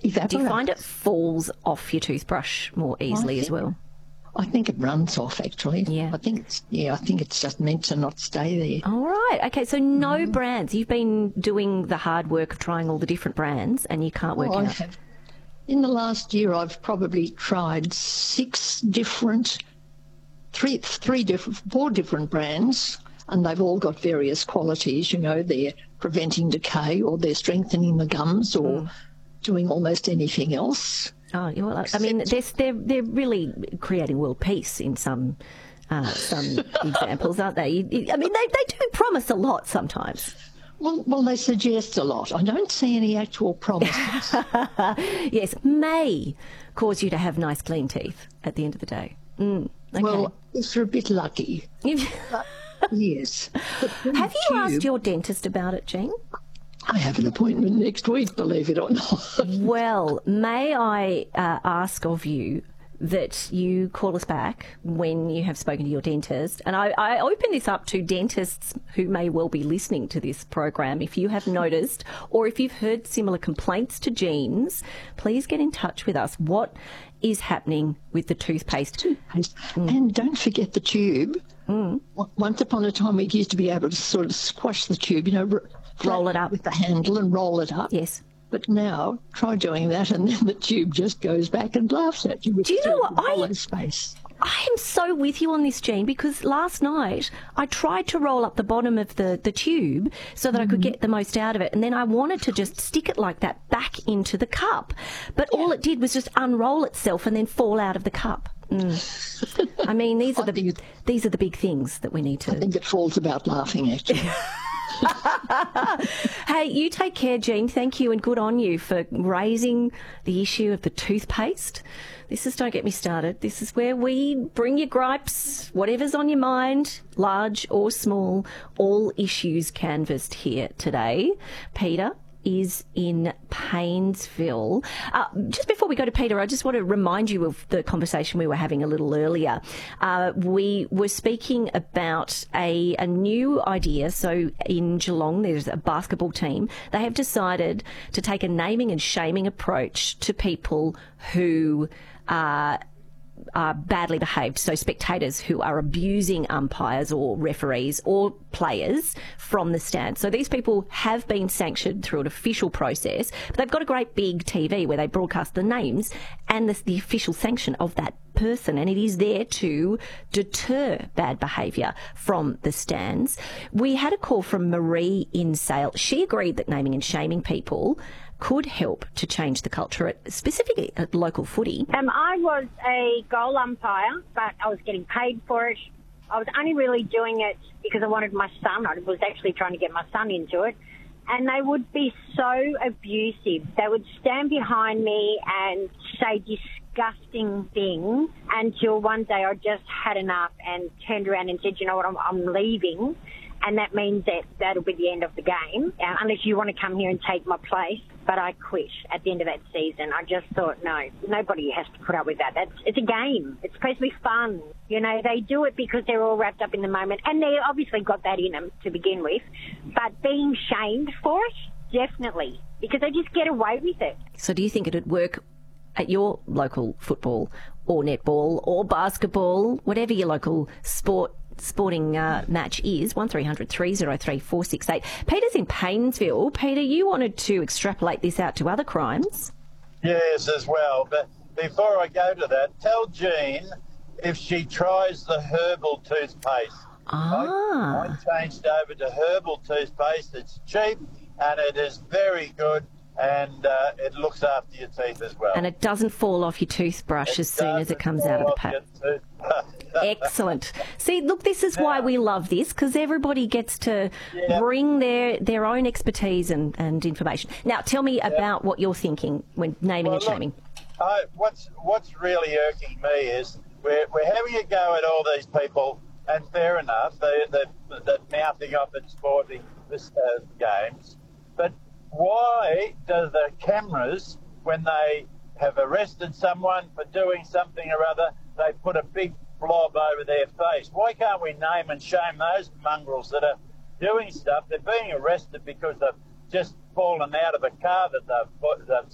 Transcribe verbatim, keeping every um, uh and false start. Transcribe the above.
evaporate. Do you find it falls off your toothbrush more easily as well? I think it runs off, actually. Yeah. I think it's, yeah, I think it's just meant to not stay there. All right. Okay, so no mm. brands. You've been doing the hard work of trying all the different brands and you can't work well, out. I have. In the last year, I've probably tried six different, three, three different, four different brands, and they've all got various qualities. You know, they're preventing decay, or they're strengthening the gums, or mm. doing almost anything else. Oh, well, I mean, they're, they're, they're really creating world peace in some uh, some examples, aren't they? I mean, they, they do promise a lot sometimes. Well, well, they suggest a lot. I don't see any actual promises. Yes, may cause you to have nice, clean teeth at the end of the day. Mm, okay. Well, if you're a bit lucky. But, yes. But have you tube, asked your dentist about it, Jean? I have an appointment next week, believe it or not. Well, may I uh, ask of you that you call us back when you have spoken to your dentist. And I, I open this up to dentists who may well be listening to this program. If you have noticed or if you've heard similar complaints to Jean's, please get in touch with us. What is happening with the toothpaste? Toothpaste. Mm. And don't forget the tube. Mm. Once upon a time we used to be able to sort of squash the tube, you know, r- roll it up with the handle and roll it up. Yes. But now, try doing that, and then the tube just goes back and laughs at you. Do you know what? I, space. I am so with you on this, Jean, because last night I tried to roll up the bottom of the, the tube so that mm-hmm. I could get the most out of it, and then I wanted to just stick it like that back into the cup. But yeah. all it did was just unroll itself and then fall out of the cup. Mm. I mean, these are the these are the big things that we need to... I think it falls about laughing, actually. Hey, you take care, Jean. Thank you and good on you for raising the issue of the toothpaste. This is Don't Get Me Started. This is where we bring your gripes, whatever's on your mind, large or small, all issues canvassed here today. Peter is in Paynesville. Uh, just before we go to Peter, I just want to remind you of the conversation we were having a little earlier. Uh, we were speaking about a, a new idea. So in Geelong, there's a basketball team. They have decided to take a naming and shaming approach to people who are are badly behaved, so spectators who are abusing umpires or referees or players from the stand. So these people have been sanctioned through an official process, but they've got a great big T V where they broadcast the names and the, the official sanction of that person, and it is there to deter bad behaviour from the stands. We had a call from Marie in Sale. She agreed that naming and shaming people could help to change the culture, at, specifically at local footy. Um, I was a goal umpire, but I was getting paid for it. I was only really doing it because I wanted my son. I was actually trying to get my son into it. And they would be so abusive. They would stand behind me and say disgusting things until one day I just had enough and turned around and said, you know what, I'm, I'm leaving. And that means that that'll be the end of the game, uh, unless you want to come here and take my place. But I quit at the end of that season. I just thought, no, nobody has to put up with that. That's, it's a game. It's supposed to be fun. You know, they do it because they're all wrapped up in the moment. And they obviously got that in them to begin with. But being shamed for it, definitely, because they just get away with it. So do you think it would work at your local football or netball or basketball, whatever your local sport sporting uh, match is? One three hundred three oh three four six eight. Peter's in Paynesville. Peter, you wanted to extrapolate this out to other crimes. Yes, as well. But before I go to that, tell Jean if she tries the herbal toothpaste. Ah. I, I changed over to herbal toothpaste. It's cheap and it is very good, and uh, it looks after your teeth as well. And it doesn't fall off your toothbrush it as soon as it comes out of the pack. Excellent. See, look, this is now, why we love this, because everybody gets to yeah. bring their, their own expertise and, and information. Now, tell me yeah. about what you're thinking when naming well, and shaming. Look, I, what's what's really irking me is we're, we're having a go at all these people, and fair enough, they, they, they're mouthing off at sporting this, uh, games, but why do the cameras, when they have arrested someone for doing something or other, they put a big blob over their face? Why can't we name and shame those mongrels that are doing stuff? They're being arrested because they've just fallen out of a car that they've, they've